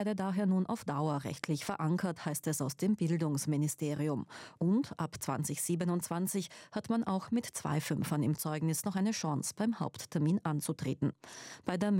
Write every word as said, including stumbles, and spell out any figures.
werde daher nun auf Dauer rechtlich verankert, heißt es aus dem Bildungsministerium. Und ab zwanzig siebenundzwanzig hat man auch mit zwei Fünfern im Zeugnis noch eine Chance, beim Haupttermin anzutreten. Bei der